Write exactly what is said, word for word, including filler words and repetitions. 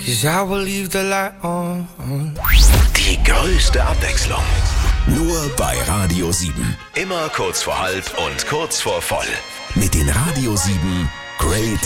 'cause I will leave the light on. Die größte Abwechslung. Nur bei Radio sieben. Immer kurz vor halb und kurz vor voll. Mit den Radio sieben Great